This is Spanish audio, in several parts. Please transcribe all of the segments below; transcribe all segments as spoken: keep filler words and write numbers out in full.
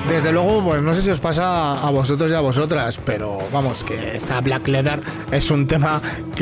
Desde luego, pues no sé si os pasa a vosotros y a vosotras, pero vamos, que esta Black Leather es un tema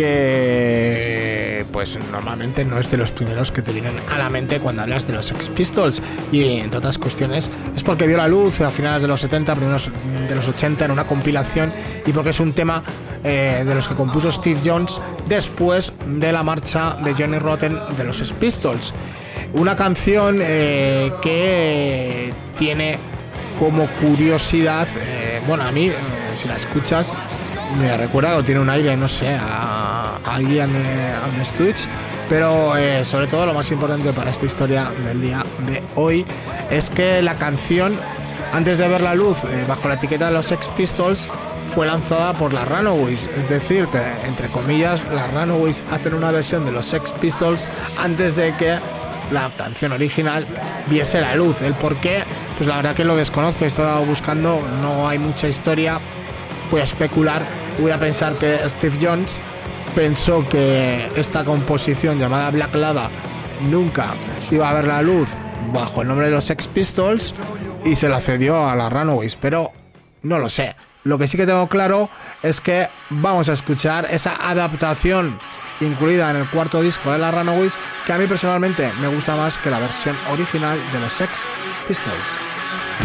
que pues normalmente no es de los primeros que te vienen a la mente cuando hablas de los Sex Pistols, y entre otras cuestiones es porque vio la luz a finales de los setenta, primeros de los ochenta en una compilación, y porque es un tema eh, de los que compuso Steve Jones después de la marcha de Johnny Rotten de los Sex Pistols. Una canción eh, que tiene como curiosidad, eh, bueno, a mí, eh, si la escuchas, me recuerda que tiene un aire, no sé, a, a Ian on the Stooge, pero eh, sobre todo lo más importante para esta historia del día de hoy es que la canción, antes de ver la luz eh, bajo la etiqueta de los Sex Pistols, fue lanzada por las Runaways, es decir, que entre comillas las Runaways hacen una versión de los Sex Pistols antes de que la canción original viese la luz. El por qué, pues la verdad que lo desconozco, he estado buscando, no hay mucha historia. Voy a especular, voy a pensar que Steve Jones pensó que esta composición llamada Black Lava nunca iba a ver la luz bajo el nombre de los Sex Pistols y se la cedió a las Runaways, pero no lo sé. Lo que sí que tengo claro es que vamos a escuchar esa adaptación incluida en el cuarto disco de las Runaways, que a mí personalmente me gusta más que la versión original de los Sex Pistols.